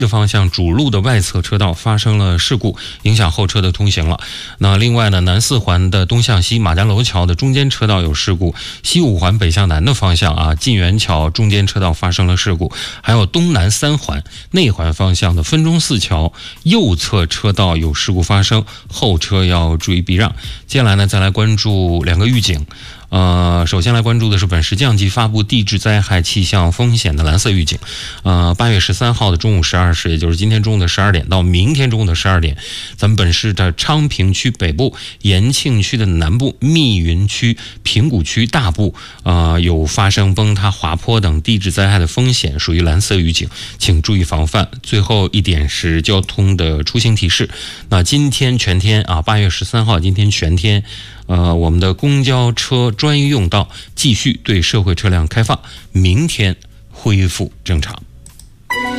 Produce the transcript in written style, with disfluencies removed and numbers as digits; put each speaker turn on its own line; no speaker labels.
的方向主路的外侧车道发生了事故，影响后车的通行了。那另外呢，南四环的东向西马家楼桥的中间车道有事故，西五环北向南的方向晋源桥中间车道发生了事故，还有东南三环内环方向的分钟寺桥右侧车道有事故发生，后车要注意避让。接下来呢，再来关注两个预警。首先来关注的是本市降级发布地质灾害气象风险的蓝色预警。8月13号的中午12时，也就是今天中午的12点到明天中午的12点，咱们本市的昌平区北部、延庆区的南部、密云区、平谷区大部有发生崩塌、滑坡等地质灾害的风险，属于蓝色预警，请注意防范。最后一点是交通的出行提示。那今天全天8月13号今天全天我们的公交车专用道继续对社会车辆开放，明天恢复正常。